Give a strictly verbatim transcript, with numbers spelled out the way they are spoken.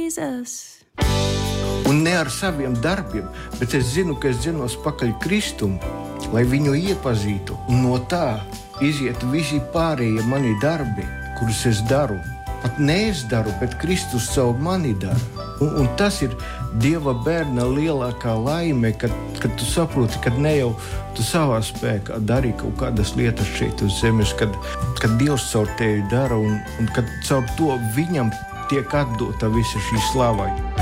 Jesus. Un ne ar saviem darbiem, bet es zinu, ka es dzenos pakaļ Kristumu, lai viņu iepazītu. Un no tā iziet visi pārējie mani darbi, kurus es daru. Pat ne es daru, bet Kristus savu mani dara. Un, un tas ir Dieva bērna lielākā laime, kad, kad tu saproti, ka ne jau tu savā spēkā dari kaut kādas lietas šeit uz zemes, kad, kad Dievs caur tevi dara un, un kad caur to viņam tiek atdota visa šī slava.